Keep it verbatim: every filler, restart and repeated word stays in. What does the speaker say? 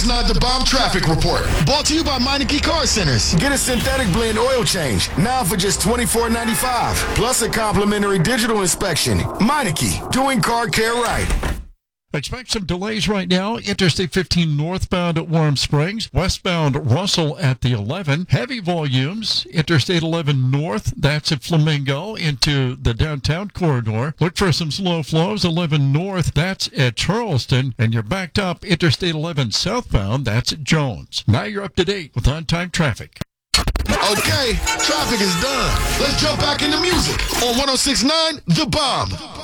six nine The Bomb Traffic Report. Brought to you by Meineke Car Centers. Get a synthetic blend oil change now for just twenty-four ninety-five, plus a complimentary digital inspection. Meineke, doing car care right. Expect some delays right now. Interstate fifteen northbound at Warm Springs. Westbound Russell at the eleven. Heavy volumes. Interstate eleven north. That's at Flamingo into the downtown corridor. Look for some slow flows. eleven north. That's at Charleston. And you're backed up. Interstate eleven southbound. That's at Jones. Now you're up to date with on-time traffic. Okay, traffic is done. Let's jump back into music on one oh six point nine The Bomb.